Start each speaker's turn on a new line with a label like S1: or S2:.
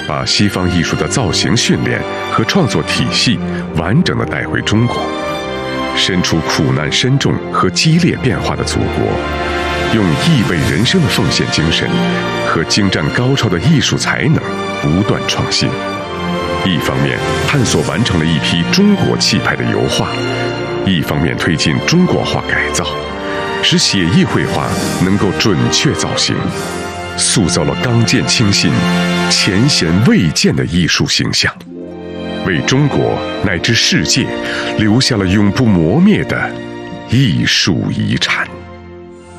S1: 把西方艺术的造型训练和创作体系完整地带回中国，身处苦难深重和激烈变化的祖国，用义为人生的奉献精神和精湛高超的艺术才能不断创新。一方面探索完成了一批中国气派的油画，一方面推进中国画改造，使写意绘画能够准确造型，塑造了刚健清新、前贤未见的艺术形象，为中国乃至世界留下了永不磨灭的艺术遗产。